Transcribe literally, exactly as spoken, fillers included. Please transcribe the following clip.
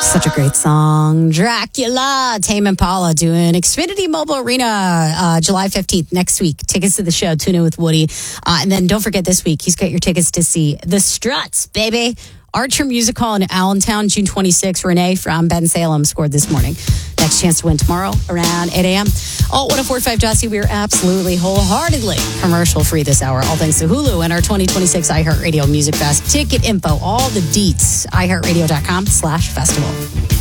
Such a great song. Dracula, Tame Impala doing Xfinity Mobile Arena uh, July fifteenth next week. Tickets to the show, Tune In with Woody. Uh, and then don't forget this week, he's got your tickets to see The Struts, baby. Archer Music Hall in Allentown, June twenty-sixth. Renee from Ben Salem scored this morning. Next chance to win tomorrow around eight a.m. Oh, one oh four point five Jossie, we are absolutely wholeheartedly commercial free this hour. All thanks to Hulu and our twenty twenty-six iHeartRadio Music Fest. Ticket info, all the deets, iHeartRadio.com slash festival.